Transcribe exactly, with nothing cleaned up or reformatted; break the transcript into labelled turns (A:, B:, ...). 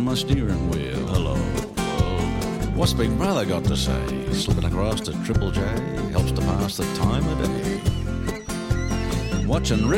A: my steering wheel. Hello, Vogue. What's Big Brother got to say? Slipping across to Triple J helps to pass the time of day. Watching